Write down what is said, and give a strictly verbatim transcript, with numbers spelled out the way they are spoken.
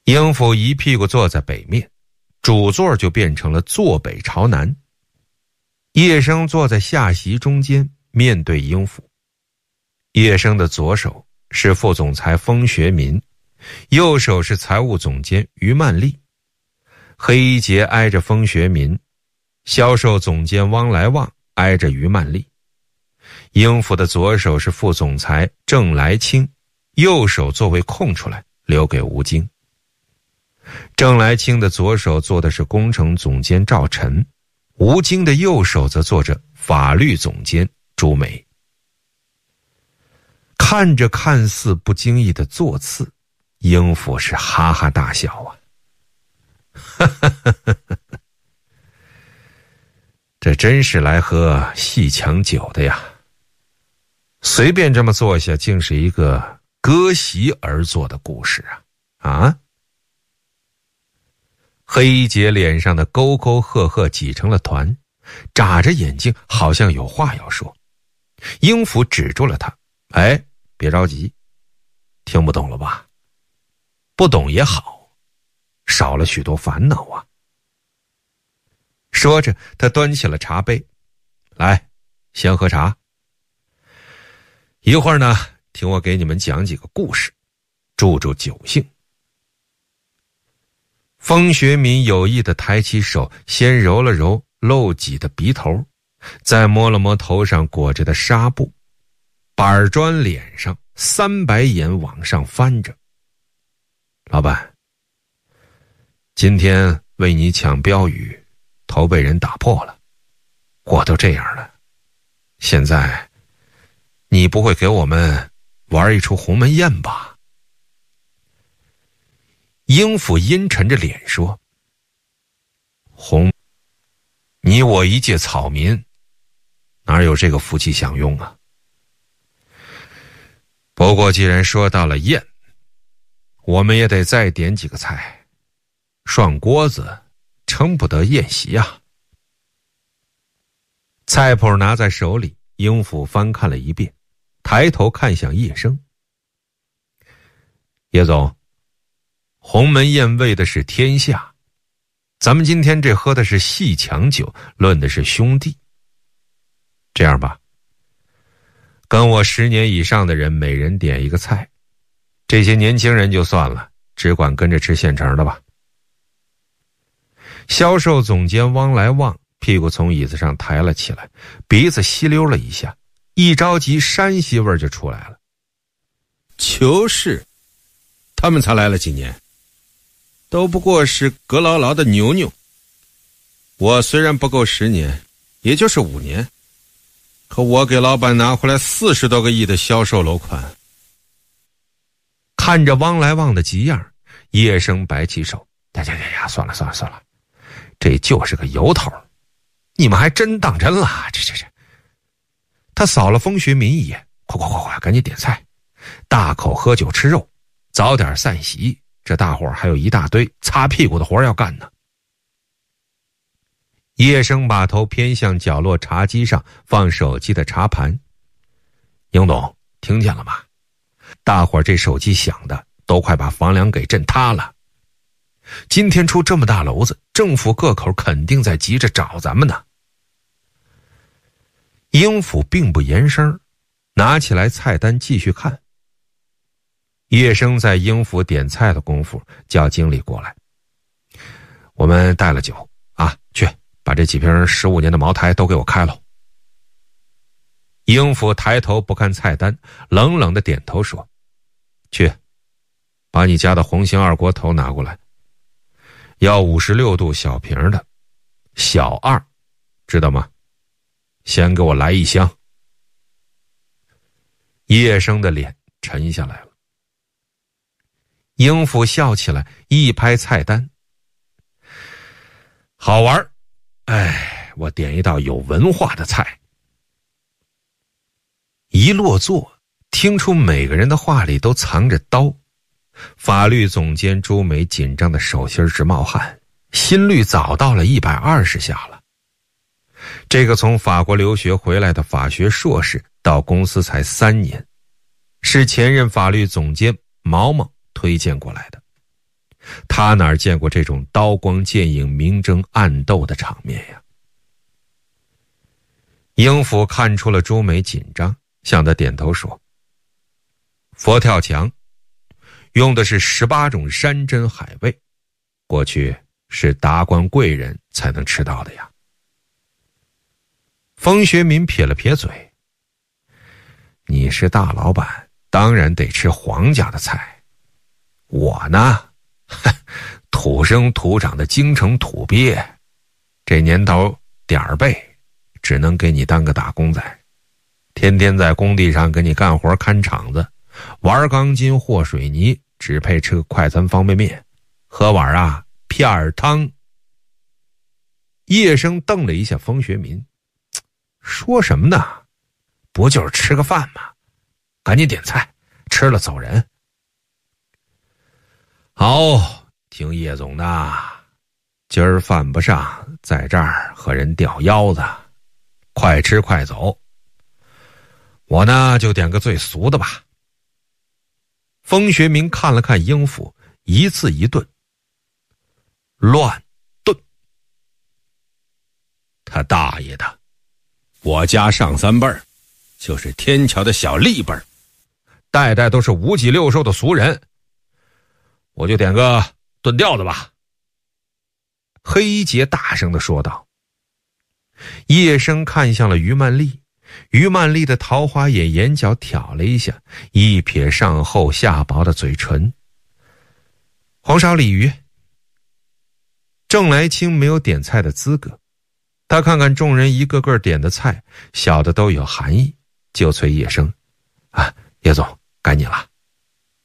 英府一屁股坐在北面，主座就变成了坐北朝南。叶生坐在下席中间，面对英府。叶生的左手是副总裁封学民，右手是财务总监于曼丽。黑衣杰挨着封学民，销售总监汪来旺挨着于曼丽。英府的左手是副总裁郑来清，右手座位空出来留给吴京。郑来清的左手坐的是工程总监赵晨，吴京的右手则坐着法律总监朱梅。看着看似不经意的座次，英府是哈哈大笑啊。哈哈哈哈哈！这真是来喝戏强酒的呀！随便这么坐下，竟是一个割席而坐的故事啊！啊！黑衣杰脸上的沟沟壑壑挤成了团，眨着眼睛，好像有话要说。英府止住了他：“哎，别着急，听不懂了吧？不懂也好，少了许多烦恼啊。”说着，他端起了茶杯：“来，先喝茶。一会儿呢，听我给你们讲几个故事，助助酒兴。”封学民有意地抬起手，先揉了揉露脊的鼻头，再摸了摸头上裹着的纱布，板砖脸上三白眼往上翻着：“老板，今天为你抢标语，头被人打破了，我都这样了，现在你不会给我们玩一出鸿门宴吧？”英府阴沉着脸说：“鸿，你我一介草民，哪有这个福气享用啊？不过既然说到了宴，我们也得再点几个菜，涮锅子撑不得宴席啊。”菜谱拿在手里，英府翻看了一遍，抬头看向叶生：“叶总，鸿门宴为的是天下，咱们今天这喝的是戏强酒，论的是兄弟。这样吧，跟我十年以上的人每人点一个菜，这些年轻人就算了，只管跟着吃现成的吧。”销售总监汪来旺屁股从椅子上抬了起来，鼻子吸溜了一下，一着急山西味儿就出来了：“ 就是，他们才来了几年，都不过是格牢牢的牛牛。我虽然不够十年，也就是五年，可我给老板拿回来四十多个亿的销售楼款。” 看着汪来旺的急样，叶生摆起手：“呀呀呀呀，算了算了算了，这就是个由头，你们还真当真了？这这这！”他扫了封学民一眼：“快快快快，赶紧点菜，大口喝酒吃肉，早点散席，这大伙儿还有一大堆擦屁股的活要干呢。”叶生把头偏向角落茶几上放手机的茶盘：“英董，听见了吗？大伙儿这手机响的都快把房梁给震塌了。今天出这么大篓子，政府各口肯定在急着找咱们呢。”英府并不言声，拿起来菜单继续看。叶生在英府点菜的功夫，叫经理过来：“我们带了酒啊，去把这几瓶十五年的茅台都给我开了。”英府抬头不看菜单，冷冷的点头说：“去，把你家的红星二锅头拿过来，要五十六度小瓶的，小二，知道吗？先给我来一箱。”叶生的脸沉下来了。英府笑起来，一拍菜单：“好玩，哎，我点一道有文化的菜。”一落座，听出每个人的话里都藏着刀。法律总监朱梅紧张的手心直冒汗，心率早到了一百二十下了。这个从法国留学回来的法学硕士到公司才三年，是前任法律总监毛毛推荐过来的。 他哪儿见过这种刀光剑影、明争暗斗的场面呀？英府看出了朱梅紧张，向他点头说：“佛跳墙用的是十八种山珍海味，过去是达官贵人才能吃到的呀。”风学民撇了撇嘴：“你是大老板，当然得吃皇家的菜。我呢，土生土长的京城土鳖，这年头点儿背，只能给你当个打工仔，天天在工地上给你干活看场子，玩钢筋和水泥，只配吃个快餐方便面，喝碗啊片儿汤。”叶生瞪了一下风学民：“说什么呢？不就是吃个饭吗？赶紧点菜，吃了走人。”“好，听叶总的，今儿犯不上在这儿和人吊腰子，快吃快走。我呢就点个最俗的吧。”风学民看了看英府，一字一顿：“乱炖。”“ 他大爷的！我家上三辈儿就是天桥的小吏辈儿， 代代都是五脊六兽的俗人，我就点个炖吊子吧。”黑杰大声地说道。叶生看向了于曼丽，于曼丽的桃花眼眼角挑了一下，一撇上厚下薄的嘴唇。红烧鲤鱼。郑来清没有点菜的资格，他看看众人一个个点的菜，小的都有含义，就催叶生：“啊，叶总，该你了。”